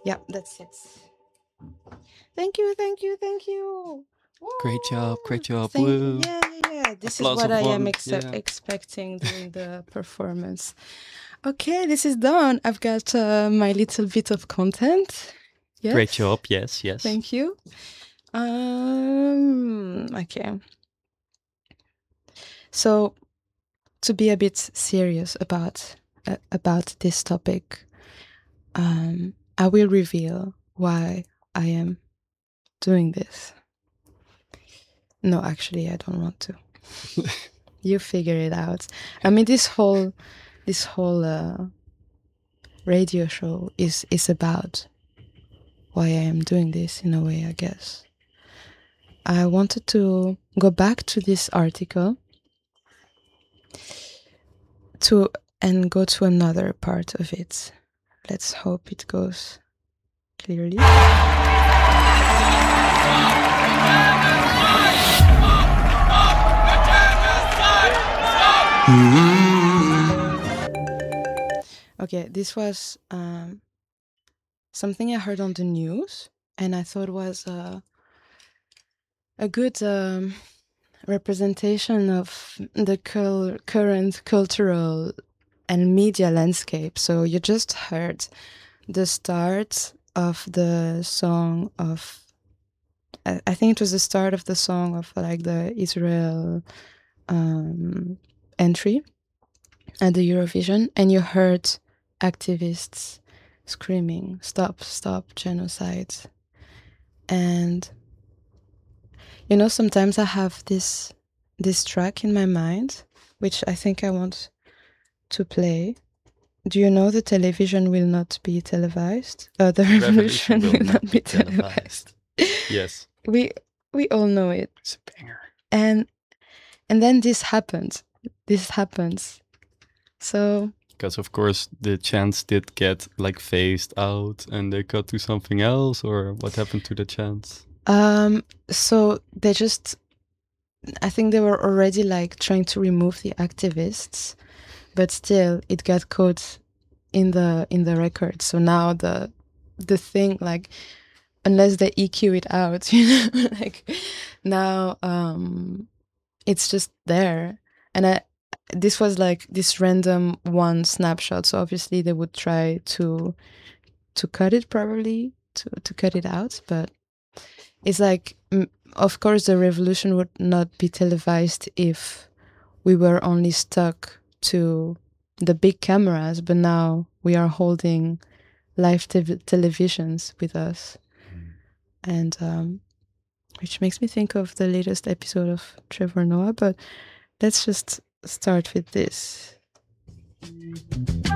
Yeah, that's it. Thank you, thank you, thank you. Great job, great Woo! job. Thank you. Woo. Yeah, yeah, yeah. This is Applause what of I am one. Yeah. expecting during the performance. Okay, this is done. I've got my little bit of content. Yes. Great job. Yes, yes. Thank you. Okay. So, to be a bit serious about this topic, I will reveal why I am doing this. No, actually, I don't want to. You figure it out. I mean, this whole radio show is about why I am doing this in a way, I guess. I wanted to go back to this article and go to another part of it. Let's hope it goes clearly. Okay, this was something I heard on the news, and I thought was a good representation of the current cultural and media landscape. So you just heard the start of the song of, I think it was the start of the song of like the Israel entry at the Eurovision, and you heard activists screaming, "Stop, stop, genocide." And you know, sometimes I have this track in my mind, which I think I want to play. Do you know the television will not be televised? The revolution will not be televised. Yes. We all know it. It's a banger. And then this happens. This happens. So Because of course the chants did get like phased out and they got to something else, or what happened to the chants? so they just, I think they were already like trying to remove the activists, but still it got caught in the record. So now the thing, like, unless they EQ it out, you know, like now it's just there. And this was like this random one snapshot, so obviously they would try to cut it properly, to cut it out, but it's like, of course the revolution would not be televised if we were only stuck to the big cameras, but now we are holding live televisions with us. And which makes me think of the latest episode of Trevor Noah, but let's just start with this.